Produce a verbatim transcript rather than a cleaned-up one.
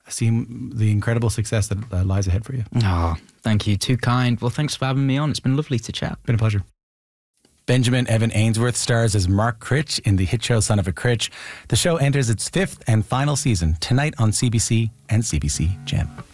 see the incredible success that uh, lies ahead for you. Oh, thank you. Too kind. Well, thanks for having me on. It's been lovely to chat. Been a pleasure. Benjamin Evan Ainsworth stars as Mark Critch in the hit show Son of a Critch. The show enters its fifth and final season tonight on C B C and C B C Gem.